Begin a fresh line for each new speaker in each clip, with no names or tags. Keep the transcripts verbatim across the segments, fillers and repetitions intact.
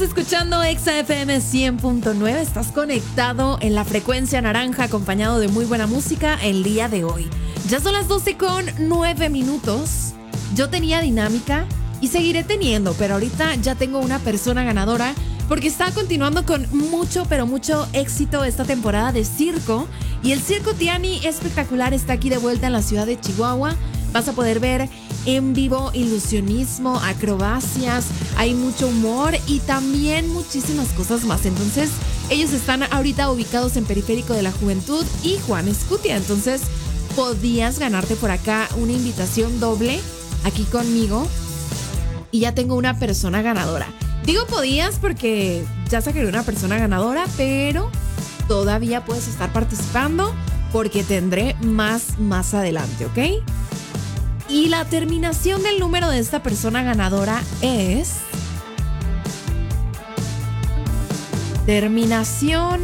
Escuchando Exa F M cien punto nueve, estás conectado en la frecuencia naranja acompañado de muy buena música el día de hoy. Ya son las doce con nueve minutos. Yo tenía dinámica y seguiré teniendo, pero ahorita ya tengo una persona ganadora porque está continuando con mucho, pero mucho éxito esta temporada de circo. Y el Circo Tiani espectacular está aquí de vuelta en la ciudad de Chihuahua. Vas a poder ver en vivo ilusionismo, acrobacias, hay mucho humor y también muchísimas cosas más. Entonces, ellos están ahorita ubicados en Periférico de la Juventud y Juan Escutia. Entonces, podías ganarte por acá una invitación doble aquí conmigo y ya tengo una persona ganadora. Digo podías porque ya saqué una persona ganadora, pero todavía puedes estar participando porque tendré más más adelante, ¿ok? Y la terminación del número de esta persona ganadora es... Terminación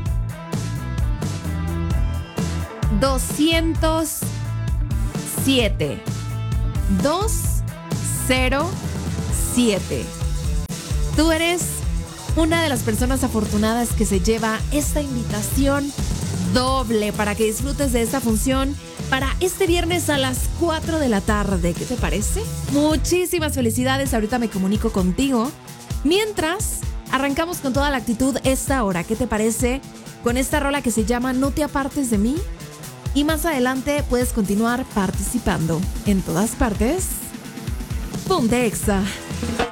doscientos siete. doscientos siete. Tú eres una de las personas afortunadas que se lleva esta invitación doble para que disfrutes de esta función para este viernes a las cuatro de la tarde. ¿Qué te parece? Muchísimas felicidades. Ahorita me comunico contigo. Mientras, arrancamos con toda la actitud esta hora. ¿Qué te parece con esta rola que se llama No te apartes de mí? Y más adelante puedes continuar participando en todas partes. Ponte Exa.